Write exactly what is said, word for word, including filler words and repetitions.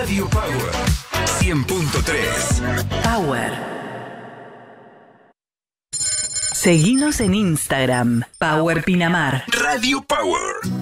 Radio Power cien punto tres. Power. Seguinos en Instagram, Power Pinamar. Radio Power.